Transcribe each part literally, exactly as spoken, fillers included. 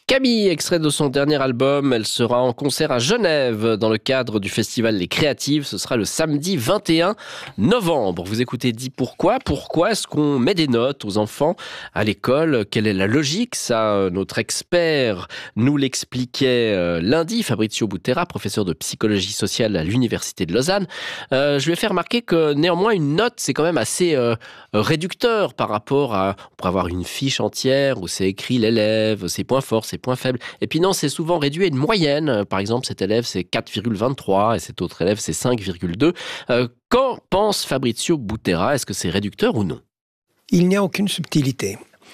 Camille, extrait de son dernier album, elle sera en concert à Genève dans le cadre du festival Les Créatives. Ce sera le samedi vingt et un novembre. Vous écoutez Dis Pourquoi. Pourquoi est-ce qu'on met des notes aux enfants à l'école? Quelle est la logique? Ça, notre expert nous l'expliquait lundi, Fabrizio Butera, professeur de psychologie sociale à l'Université de Lausanne. Euh, je lui ai fait remarquer que néanmoins une note, c'est quand même assez euh, réducteur par rapport à... On pourrait avoir une fiche entière où c'est écrit l'élève, ses points forts, ses points faibles. Et puis non, c'est souvent réduit à une moyenne. Par exemple, cet élève, c'est quatre virgule vingt-trois et cet autre élève, c'est cinq virgule deux. Euh, qu'en pense Fabrizio Butera? Est-ce que c'est réducteur ou non? Il n'y a aucune subtilité.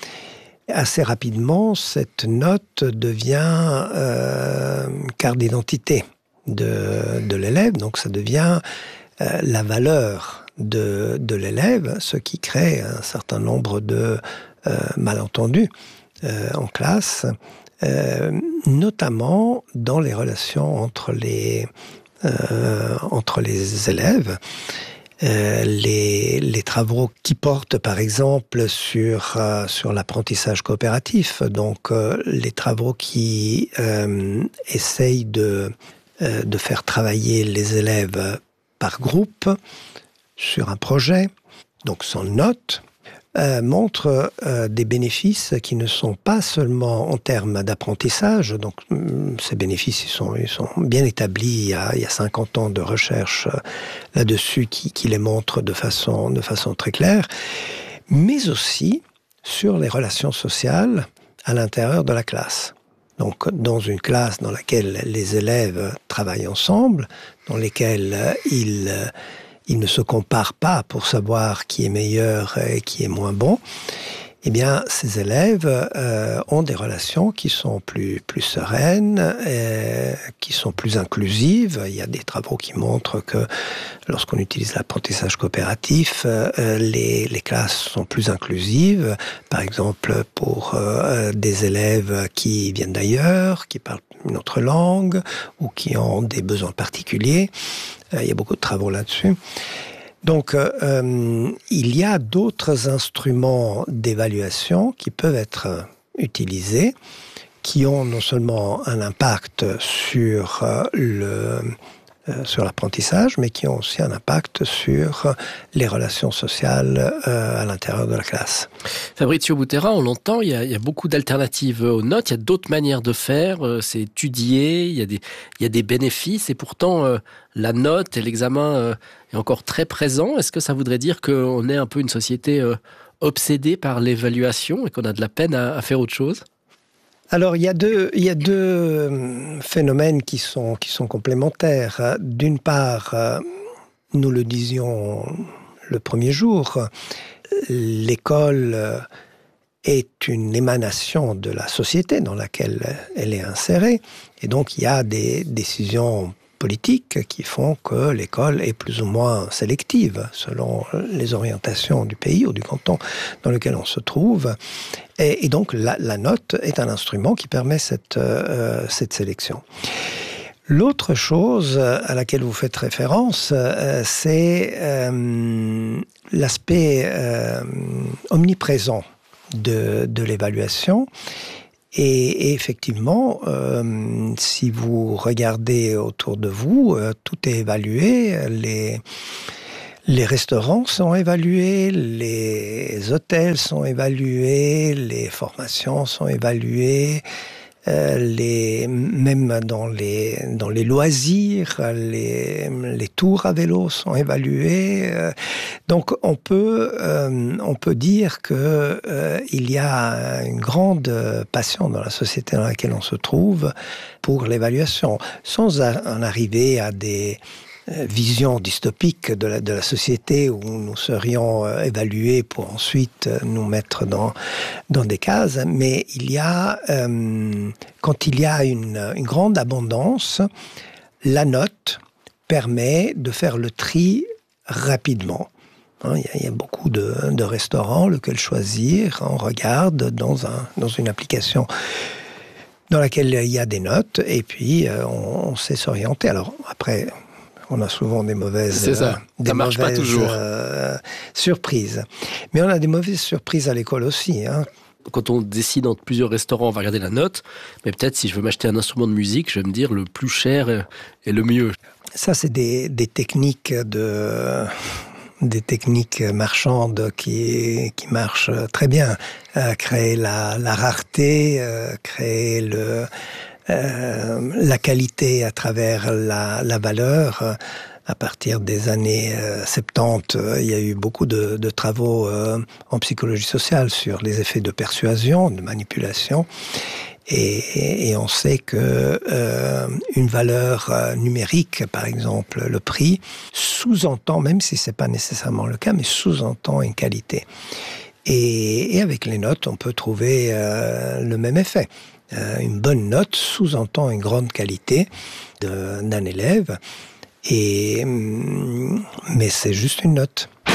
Assez rapidement, cette note devient euh, carte d'identité de, de l'élève. Donc ça devient euh, la valeur de, de l'élève, ce qui crée un certain nombre de euh, malentendus euh, en classe. Euh, notamment dans les relations entre les, euh, entre les élèves. Euh, les, les travaux qui portent par exemple sur, euh, sur l'apprentissage coopératif, donc euh, les travaux qui euh, essayent de, euh, de faire travailler les élèves par groupe sur un projet, donc sans notes, Euh, montre euh, des bénéfices qui ne sont pas seulement en termes d'apprentissage. Donc, ces bénéfices, ils sont, ils sont bien établis. Il y a, il y a cinquante ans de recherche euh, là-dessus qui, qui les montrent de façon, de façon très claire, mais aussi sur les relations sociales à l'intérieur de la classe. Donc, dans une classe dans laquelle les élèves travaillent ensemble, dans lesquelles ils... Euh, Ils ne se comparent pas pour savoir qui est meilleur et qui est moins bon. Eh bien, ces élèves euh, ont des relations qui sont plus, plus sereines, et qui sont plus inclusives. Il y a des travaux qui montrent que lorsqu'on utilise l'apprentissage coopératif, euh, les, les classes sont plus inclusives. Par exemple, pour euh, des élèves qui viennent d'ailleurs, qui parlent une autre langue ou qui ont des besoins particuliers. Euh, il y a beaucoup de travaux là-dessus. Donc, euh, il y a d'autres instruments d'évaluation qui peuvent être utilisés, qui ont non seulement un impact sur euh, le euh, sur l'apprentissage, mais qui ont aussi un impact sur les relations sociales euh, à l'intérieur de la classe. Fabrizio Butera, on l'entend, il y a, il y a beaucoup d'alternatives aux notes, il y a d'autres manières de faire, euh, c'est étudié, il y a des, il y a des bénéfices, et pourtant euh, la note et l'examen euh, est encore très présent. Est-ce que ça voudrait dire qu'on est un peu une société euh, obsédée par l'évaluation et qu'on a de la peine à, à faire autre chose? Alors, il y a deux, il y a deux phénomènes qui sont, qui sont complémentaires. D'une part, nous le disions le premier jour, l'école est une émanation de la société dans laquelle elle est insérée. Et donc, il y a des décisions politiques qui font que l'école est plus ou moins sélective selon les orientations du pays ou du canton dans lequel on se trouve. Et, et donc, la, la note est un instrument qui permet cette, euh, cette sélection. L'autre chose à laquelle vous faites référence, euh, c'est euh, l'aspect euh, omniprésent de, de l'évaluation. Et, et effectivement, euh, si vous regardez autour de vous, euh, tout est évalué. Les, les restaurants sont évalués, les hôtels sont évalués, les formations sont évaluées. Euh, les, même dans les, dans les loisirs, les, les tours à vélo sont évalués. Euh, donc on peut, euh, on peut dire que euh, il y a une grande passion dans la société dans laquelle on se trouve pour l'évaluation, sans en arriver à des vision dystopique de la, de la société où nous serions euh, évalués pour ensuite euh, nous mettre dans, dans des cases. Mais il y a, euh, quand il y a une, une grande abondance, la note permet de faire le tri rapidement. Hein, il, y a, il y a beaucoup de, de restaurants, lequel choisir. On regarde dans, un, dans une application dans laquelle il y a des notes et puis euh, on, on sait s'orienter. Alors après... On a souvent des mauvaises, C'est ça. Euh, des ça marche mauvaises pas toujours. Euh, surprises. Mais on a des mauvaises surprises à l'école aussi. Hein. quand on décide entre plusieurs restaurants, on va regarder la note. Mais peut-être si je veux m'acheter un instrument de musique, je vais me dire le plus cher est le mieux. Ça, c'est des, des techniques de... des techniques marchandes qui, qui marchent très bien. Euh, créer la, la rareté, euh, créer le, euh, la qualité à travers la, la valeur. À partir des années euh, soixante-dix, euh, il y a eu beaucoup de, de travaux euh, en psychologie sociale sur les effets de persuasion, de manipulation. Et, et on sait que euh, une valeur euh, numérique, par exemple le prix, sous-entend, même si c'est pas nécessairement le cas, mais sous-entend une qualité. Et, et avec les notes, on peut trouver euh, le même effet. Euh, une bonne note sous-entend une grande qualité de, d'un élève, et, mais c'est juste une note.